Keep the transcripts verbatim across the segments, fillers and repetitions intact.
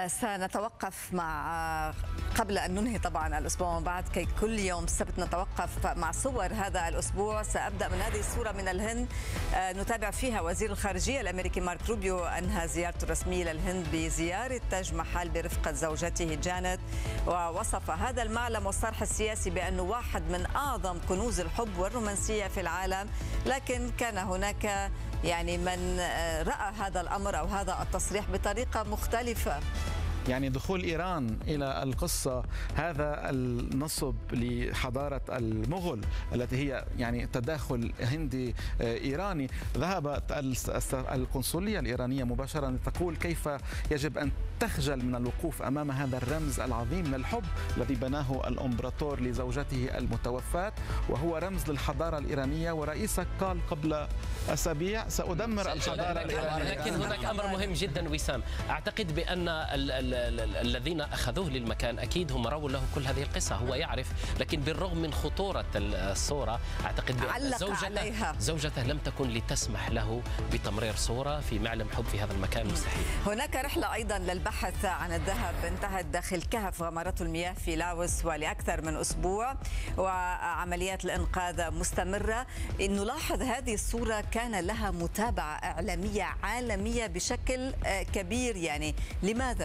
سنتوقف مع قبل أن ننهي طبعا الأسبوع من بعد كي كل يوم سبت نتوقف مع صور هذا الأسبوع. سأبدأ من هذه الصورة من الهند نتابع فيها وزير الخارجية الأمريكي مارك روبيو أنهى زيارته الرسمية للهند بزيارة تاج محل برفقة زوجته جانيت، ووصف هذا المعلم والصرح السياسي بأنه واحد من أعظم كنوز الحب والرومانسية في العالم، لكن كان هناك يعني من رأى هذا الأمر أو هذا التصريح بطريقة مختلفة. يعني دخول إيران إلى القصة هذا النصب لحضارة المغول التي هي يعني تداخل هندي إيراني. ذهبت القنصلية الإيرانية مباشرة لتقول كيف يجب أن تخجل من الوقوف أمام هذا الرمز العظيم من الحب الذي بناه الإمبراطور لزوجته المتوفاة، وهو رمز للحضارة الإيرانية. ورئيسك قال قبل أسابيع سأدمر الحضارة الإيرانية. لكن هناك أمر مهم جدا وسام، أعتقد بأن ال الذين أخذوه للمكان أكيد هم رووا له كل هذه القصة، هو يعرف، لكن بالرغم من خطورة الصورة أعتقد بأن زوجته, زوجته لم تكن لتسمح له بتمرير صورة في معلم حب في هذا المكان، مستحيل. هناك رحلة أيضا للبحث عن الذهب انتهت داخل كهف غمرته المياه في لاوس ولأكثر من أسبوع، وعمليات الإنقاذ مستمرة. نلاحظ هذه الصورة كان لها متابعة إعلامية عالمية بشكل كبير، يعني لماذا؟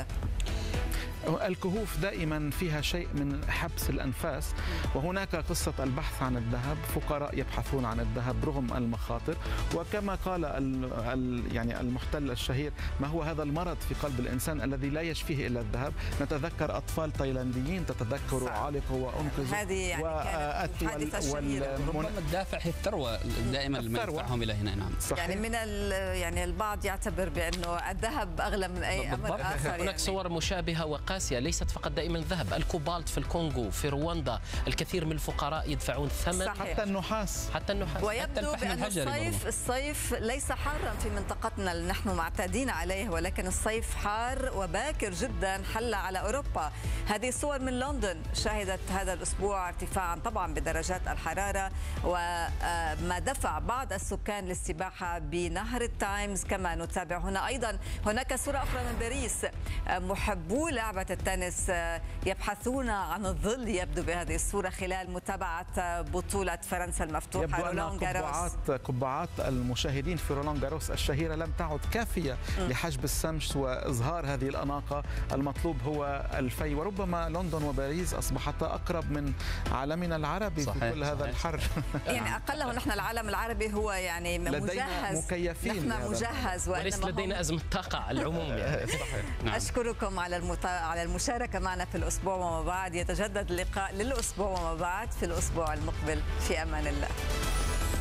الكهوف دائما فيها شيء من حبس الأنفاس، وهناك قصة البحث عن الذهب، فقراء يبحثون عن الذهب رغم المخاطر. وكما قال يعني المحتل الشهير، ما هو هذا المرض في قلب الإنسان الذي لا يشفيه إلا الذهب. نتذكر أطفال تايلانديين تتذكروا علقوا وأنقذوا، هذه يعني كانت حادثة شهيرة. ربما الدافع هي الثروة دائما لما يدفعهم إلى هنا. نعم صحيح. يعني من يعني البعض يعتبر بأنه الذهب أغلى من أي أمر آخر. هناك يعني صور مشابهة وقاسية، ليست فقط دائما الذهب، الكوبالت في الكونغو، في رواندا، الكثير من الفقراء يدفعون ثمن. صحيح. حتى النحاس حتى النحاس ويبدو بأن الصيف الصيف ليس حارا في منطقتنا اللي نحن معتادين عليه، ولكن الصيف حار وباكر جدا حل على أوروبا. هذه الصور من لندن شهدت هذا الأسبوع ارتفاعا طبعا بدرجات الحرارة، وما دفع بعض السكان للسباحة بنهر التايمز. كما نتابع هنا أيضا هناك صورة أخرى من باريس، محبو لعبة التنس يبحثون عن الظل يبدو بهذه الصورة خلال متابعة بطولة فرنسا المفتوحة رولان جاروس. قبعات قبعات المشاهدين في رولان جاروس الشهيرة لم تعد كافية م. لحجب الشمس وإظهار هذه الأناقة. المطلوب هو الفي، وربما لندن وباريس أصبحتا أقرب من عالمنا العربي صحيح. في كل هذا صحيح. الحر. يعني أقله نحن العالم العربي هو يعني مجهز، مكيفين، نحن مجهز، وليس لدينا أزمة طاقة على العموم يعني. صحيح. نعم. أشكركم على المتا... على المشاركة معنا في الأسبوع وما بعد. يتجدد اللقاء للأسبوع وما بعد في الأسبوع المقبل. في أمان الله.